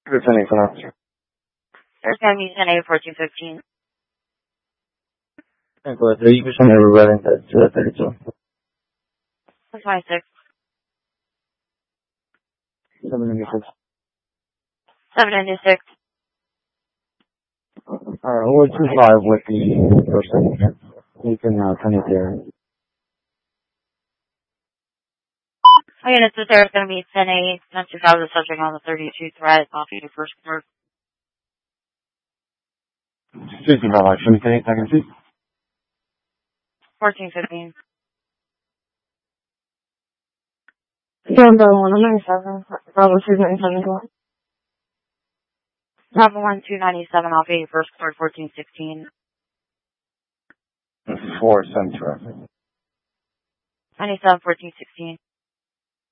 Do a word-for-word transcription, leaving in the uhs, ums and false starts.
Returning for now. There's going to be ten A fourteen fifteen. Go ahead, you can never run into thirty-two. That's twenty-six. seven ninety-six. seven ninety-six. Alright, we'll two five with the first second. You can uh, turn it there. Oh, units, so there's going to be ten A, ten two five, the subject on the thirty-two threat, off your first floor. fifty by like seventeen seconds, please. fourteen fifteen. John Bravo one ninety-seven. Bravo two ninety-seven. Bravo one two ninety-seven, off your first floor, fourteen sixteen. four seven traffic. ninety-seven, fourteen sixteen.